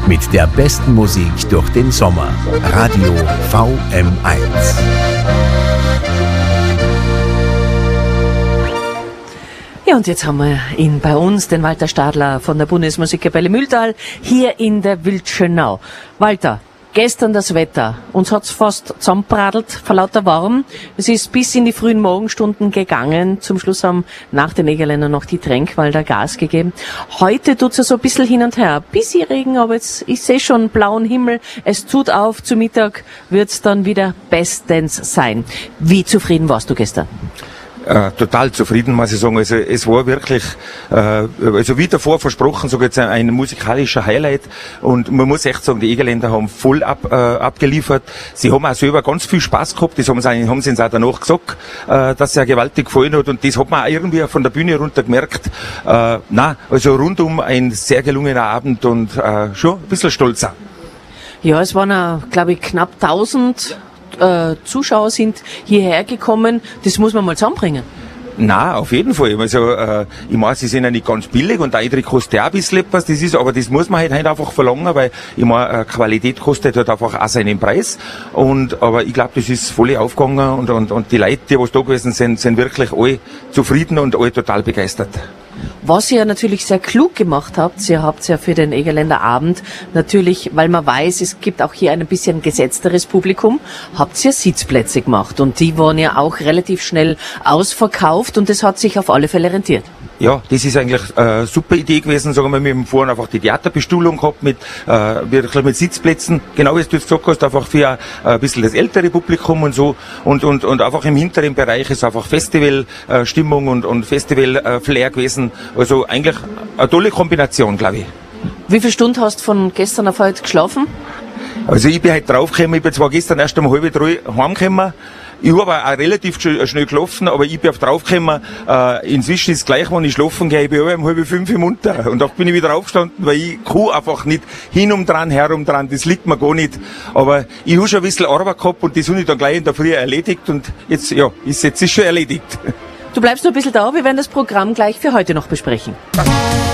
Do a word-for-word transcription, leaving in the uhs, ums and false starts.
Mit der besten Musik durch den Sommer. Radio V M eins. Ja, und jetzt haben wir ihn bei uns, den Walter Stadler von der Bundesmusikkapelle Mühltal, hier in der Wildschönau. Walter, gestern das Wetter. Uns hat's fast zusammenbradelt vor lauter Warm. Es ist bis in die frühen Morgenstunden gegangen. Zum Schluss haben nach den Egerländern noch die Tränkwalder Gas gegeben. Heute tut's ja so ein bisschen hin und her. Bisschen Regen, aber jetzt, ich sehe schon blauen Himmel. Es tut auf. Zu Mittag wird's dann wieder bestens sein. Wie zufrieden warst du gestern? Äh, total zufrieden, muss ich sagen. Also es war wirklich, äh, also wie davor versprochen, so jetzt ein, ein musikalischer Highlight. Und man muss echt sagen, die Egerländer haben voll ab, äh, abgeliefert. Sie haben auch selber ganz viel Spaß gehabt. Das haben sie, haben sie uns auch danach gesagt, äh, dass es ja gewaltig gefallen hat. Und das hat man auch irgendwie von der Bühne runter gemerkt. Äh, nein, also rundum ein sehr gelungener Abend und äh, schon ein bisschen stolzer. Ja, es waren, glaube ich, knapp tausend Äh, Zuschauer sind hierher gekommen. Das muss man mal zusammenbringen. Na, auf jeden Fall. Also, äh, ich meine, sie sind ja nicht ganz billig und der Eintritt kostet auch ein bisschen etwas, das ist, aber das muss man halt, halt einfach verlangen, weil, ich meine, äh, Qualität kostet halt einfach auch seinen Preis. Und, aber ich glaube, das ist voll aufgegangen und, und, und die Leute, die was da gewesen sind, sind wirklich alle zufrieden und alle total begeistert. Was ihr natürlich sehr klug gemacht habt, ihr habt ja für den Egerländer Abend natürlich, weil man weiß, es gibt auch hier ein bisschen gesetzteres Publikum, habt ihr Sitzplätze gemacht und die waren ja auch relativ schnell ausverkauft und das hat sich auf alle Fälle rentiert. Ja, das ist eigentlich eine äh, super Idee gewesen, sagen wir, wir haben vorhin einfach die Theaterbestuhlung gehabt mit, äh, wirklich mit Sitzplätzen, genau wie du jetzt gesagt hast, einfach für äh, ein bisschen das ältere Publikum und so und, und, und einfach im hinteren Bereich ist einfach Festivalstimmung äh, und, und Festival-Flair äh, gewesen, also eigentlich eine tolle Kombination, glaube ich. Wie viele Stunden hast du von gestern auf heute geschlafen? Also ich bin heute draufgekommen, ich bin zwar gestern erst um halb drei heimgekommen. Ich habe auch relativ schnell geschlafen, aber ich bin auf draufgekommen, äh, inzwischen ist es gleich, wenn ich schlafen gehe, ich bin um halb fünf munter. Und da bin ich wieder aufgestanden, weil ich kann einfach nicht hin um dran, her um dran, das liegt mir gar nicht. Aber ich habe schon ein bisschen Arbeit gehabt und das habe ich dann gleich in der Früh erledigt und jetzt, ja, ist jetzt ist schon erledigt. Du bleibst noch ein bisschen da, wir werden das Programm gleich für heute noch besprechen.